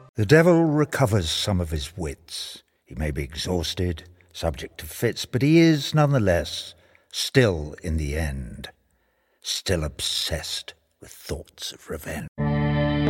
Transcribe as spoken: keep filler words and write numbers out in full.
The devil recovers some of his wits. He may be exhausted, subject to fits, but he is, nonetheless, still in the end, still obsessed with thoughts of revenge.